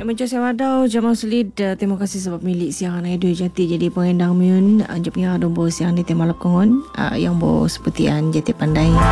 Macam saya wadau Jamal Sulid, terima kasih sebab milik siang anak dua jati jadi pengendang miun je punya dombo siang di temalap kongon yang bo seperti an jati pandai.